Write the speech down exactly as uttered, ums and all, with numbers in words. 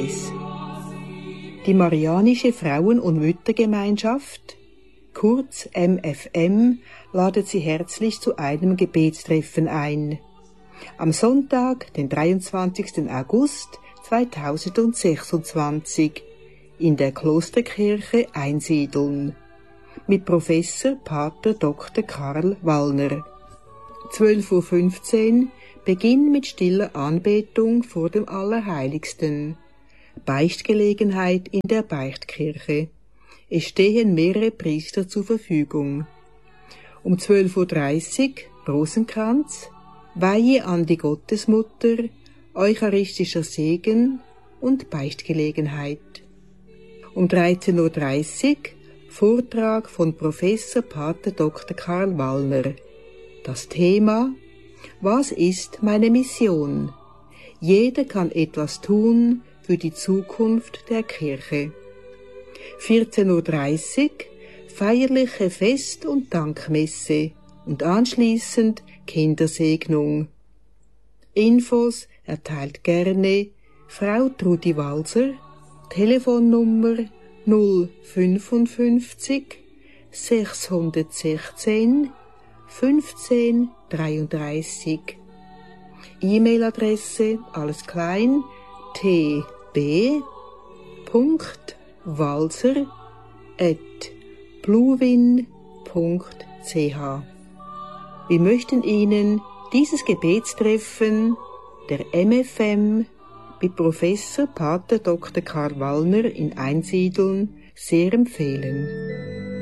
Praxis. Die Marianische Frauen- und Müttergemeinschaft, kurz M F M, ladet Sie herzlich zu einem Gebetstreffen ein. Am Sonntag, den dreiundzwanzigsten August zweitausendsechsundzwanzig, in der Klosterkirche Einsiedeln, mit Professor Pater Doktor Karl Wallner. zwölf Uhr fünfzehn, Beginn mit stiller Anbetung vor dem Allerheiligsten. Beichtgelegenheit in der Beichtkirche. Es stehen mehrere Priester zur Verfügung. Um zwölf Uhr dreißig, Rosenkranz, Weihe an die Gottesmutter, eucharistischer Segen und Beichtgelegenheit. Um dreizehn Uhr dreißig, Vortrag von Professor Pater Doktor Karl Wallner. Das Thema: Was ist meine Mission? Jeder kann etwas tun für die Zukunft der Kirche. vierzehn Uhr dreißig, feierliche Fest- und Dankmesse und anschließend Kindersegnung. Infos erteilt gerne Frau Trudi Walser, Telefonnummer null fünfundfünfzig sechshundertsechzehn fünfzehn dreiunddreißig. E-Mail-Adresse alles klein t b punkt walser at bluewin punkt c h. Wir möchten Ihnen dieses Gebetstreffen der M F M mit Professor Pater Doktor Karl Wallner in Einsiedeln sehr empfehlen.